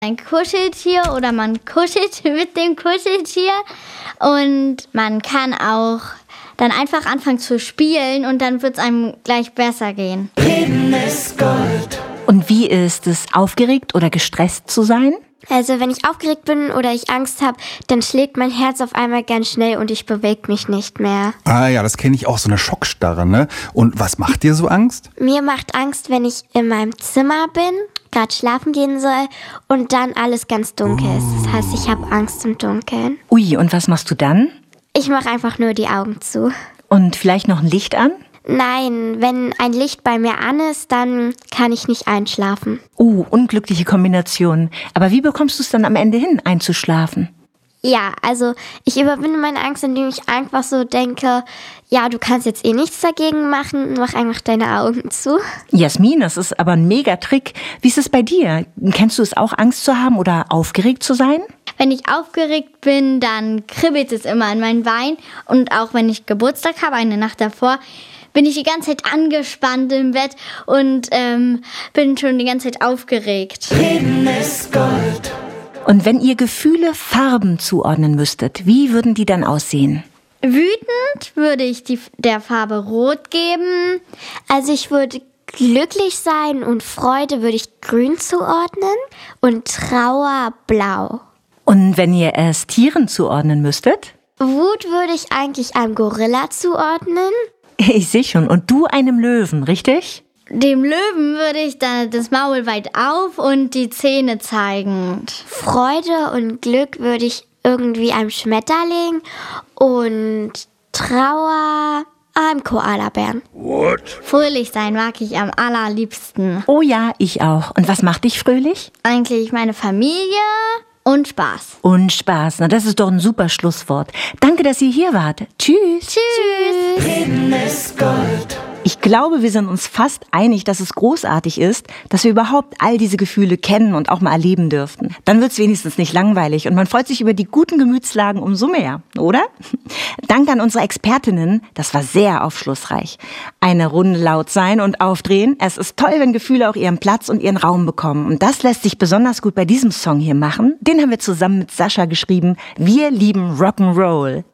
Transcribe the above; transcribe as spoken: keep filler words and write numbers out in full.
ein Kuscheltier oder man kuschelt mit dem Kuscheltier und man kann auch dann einfach anfangen zu spielen und dann wird es einem gleich besser gehen. Leben ist Gold. Und wie ist es, aufgeregt oder gestresst zu sein? Also wenn ich aufgeregt bin oder ich Angst habe, dann schlägt mein Herz auf einmal ganz schnell und ich bewege mich nicht mehr. Ah ja, das kenne ich auch, so eine Schockstarre, ne? Und was macht dir so Angst? Mir macht Angst, wenn ich in meinem Zimmer bin, gerade schlafen gehen soll und dann alles ganz dunkel ist. Das heißt, ich habe Angst im Dunkeln. Ui, und was machst du dann? Ich mache einfach nur die Augen zu. Und vielleicht noch ein Licht an? Nein, wenn ein Licht bei mir an ist, dann kann ich nicht einschlafen. Oh, unglückliche Kombination. Aber wie bekommst du es dann am Ende hin, einzuschlafen? Ja, also ich überwinde meine Angst, indem ich einfach so denke, ja, du kannst jetzt eh nichts dagegen machen, mach einfach deine Augen zu. Jasmin, das ist aber ein Mega-Trick. Wie ist es bei dir? Kennst du es auch, Angst zu haben oder aufgeregt zu sein? Wenn ich aufgeregt bin, dann kribbelt es immer an meinen Beinen. Und auch wenn ich Geburtstag habe, eine Nacht davor, bin ich die ganze Zeit angespannt im Bett und ähm, bin schon die ganze Zeit aufgeregt. Leben ist Gold. Und wenn ihr Gefühle Farben zuordnen müsstet, wie würden die dann aussehen? Wütend würde ich die, der Farbe Rot geben. Also ich würde glücklich sein und Freude würde ich grün zuordnen und Trauer blau. Und wenn ihr es Tieren zuordnen müsstet? Wut würde ich eigentlich einem Gorilla zuordnen. Ich sehe schon. Und du einem Löwen, richtig? Dem Löwen würde ich dann das Maul weit auf und die Zähne zeigend. Freude und Glück würde ich irgendwie einem Schmetterling und Trauer einem Koalabären. What? Fröhlich sein mag ich am allerliebsten. Oh ja, ich auch. Und was macht dich fröhlich? Eigentlich meine Familie und Spaß. Und Spaß. Na, das ist doch ein super Schlusswort. Danke, dass ihr hier wart. Tschüss. Tschüss. Leben ist Gold. Ich glaube, wir sind uns fast einig, dass es großartig ist, dass wir überhaupt all diese Gefühle kennen und auch mal erleben dürften. Dann wird's wenigstens nicht langweilig und man freut sich über die guten Gemütslagen umso mehr, oder? Dank an unsere Expertinnen, das war sehr aufschlussreich. Eine Runde laut sein und aufdrehen. Es ist toll, wenn Gefühle auch ihren Platz und ihren Raum bekommen. Und das lässt sich besonders gut bei diesem Song hier machen. Den haben wir zusammen mit Sascha geschrieben. Wir lieben Rock'n'Roll.